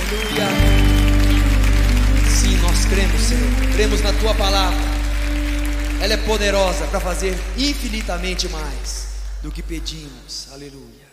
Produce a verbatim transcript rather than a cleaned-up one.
Aleluia. Sim, nós cremos, Senhor. Cremos na Tua palavra. Ela é poderosa para fazer infinitamente mais do que pedimos. Aleluia.